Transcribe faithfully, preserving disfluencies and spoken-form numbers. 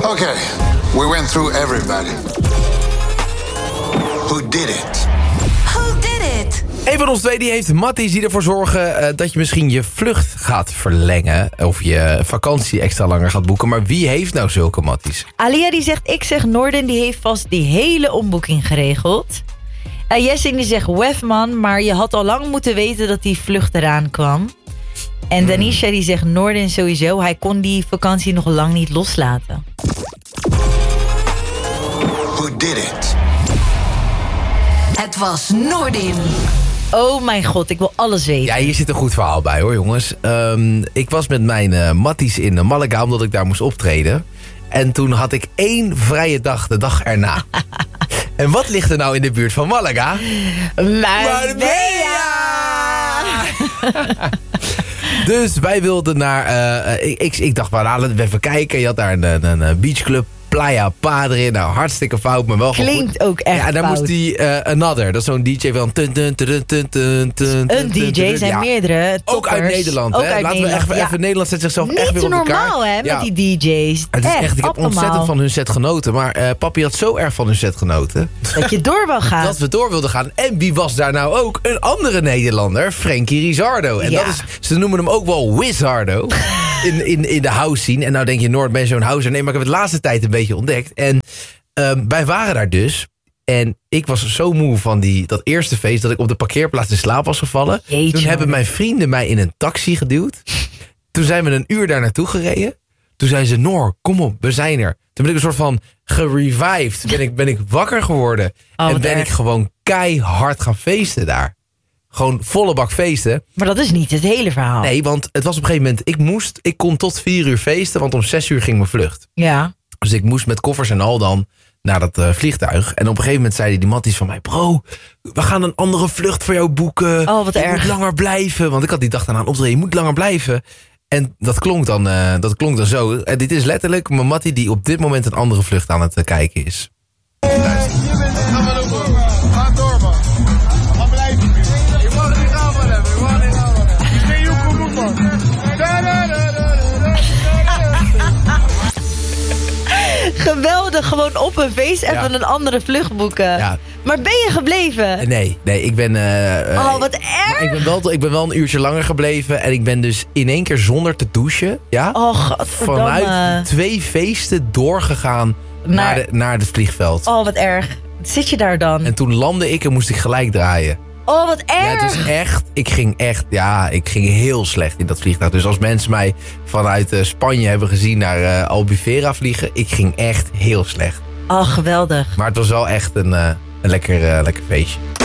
Okay, we went through everybody. Who did it? Who did it? Een van ons twee die heeft matties die ervoor zorgen uh, dat je misschien je vlucht gaat verlengen. Of je vakantie extra langer gaat boeken. Maar wie heeft nou zulke matties? Alia die zegt, ik zeg Noorden, die heeft vast die hele omboeking geregeld. Uh, Jessin die zegt, Wefman, maar je had al lang moeten weten dat die vlucht eraan kwam. En hmm. Danisha die zegt, Noorden sowieso, hij kon die vakantie nog lang niet loslaten. Who did it? Het was Noordin. Oh mijn god, ik wil alles weten. Ja, hier zit een goed verhaal bij hoor jongens. Um, ik was met mijn uh, matties in Malaga omdat ik daar moest optreden. En toen had ik één vrije dag, de dag erna. En wat ligt er nou in de buurt van Malaga? Marbella! Dus wij wilden naar... Uh, ik, ik, ik dacht, nou, laten we even kijken. Je had daar een, een, een beachclub. Playa Padre, nou hartstikke fout, maar wel goed. Klinkt ook echt Ja, en dan fout. moest die uh, Another, dat is zo'n D J van... Tun, tun, tun, tun, tun, tun, Een D J zijn ja. meerdere toppers. Ook uit Nederland, ook hè? Uit Laten Nederland, we echt ja. even... Nederland zet zichzelf Niet echt weer op elkaar. Niet normaal, hè, ja. met die D J's. Het is echt, echt ik heb abnormaal. ontzettend van hun set genoten. Maar uh, papi had zo erg van hun set genoten. Dat je door wil gaan. Dat we door wilden gaan. En wie was daar nou ook? Een andere Nederlander, Frankie Rizardo. En Ja. dat is, ze noemen hem ook wel Wizardo. in, in, in de house scene. En nou denk je, Noord, ben je zo'n houser? Nee, maar ik heb het de laatste tijd een beetje ontdekt. En um, wij waren daar dus. En ik was zo moe van die, dat eerste feest dat ik op de parkeerplaats in slaap was gevallen. Jeetje, Toen hebben mijn vrienden mij in een taxi geduwd. Toen zijn we een uur daar naartoe gereden. Toen zei ze, Noor, kom op, we zijn er. Toen ben ik een soort van gerevived. Ben ik, ben ik wakker geworden. Oh, en ben erg. ik gewoon keihard gaan feesten daar. Gewoon volle bak feesten. Maar dat is niet het hele verhaal. Nee, want het was op een gegeven moment... Ik moest, ik kon tot vier uur feesten, want om zes uur ging mijn vlucht. Ja. Dus ik moest met koffers en al dan naar dat uh, vliegtuig. En op een gegeven moment zeiden die matties van mij... Bro, we gaan een andere vlucht voor jou boeken. Oh, wat je erg. moet langer blijven. Want ik had die dag daarna aan optreden. Je moet langer blijven. En dat klonk dan, uh, dat klonk dan zo. En dit is letterlijk mijn mattie die op dit moment een andere vlucht aan het uh, kijken is. Luister. Ga maar door, man. Ga door, man. Ga blijven. Je mag er niet gaan van hebben. Je mag er niet gaan van hebben. Ik ben Joeko Roeman. Geweldig, gewoon op een feest even Ja. een andere vlucht boeken. Ja. Maar ben je gebleven? Nee, nee, ik ben... Uh, uh, Oh, wat erg. Ik ben, wel, ik ben wel een uurtje langer gebleven. En ik ben dus in één keer zonder te douchen. Ja, Oh, godverdamme. vanuit twee feesten doorgegaan naar, Naar- de, naar het vliegveld. Oh, wat erg. Zit je daar dan? En toen landde ik en moest ik gelijk draaien. Oh, wat Ja, erg. het is echt, ik ging echt, ja, ik ging heel slecht in dat vliegtuig. Dus als mensen mij vanuit uh, Spanje hebben gezien naar uh, Albufeira vliegen, ik ging echt heel slecht. Oh, geweldig. Maar het was wel echt een, uh, een lekker, uh, lekker feestje.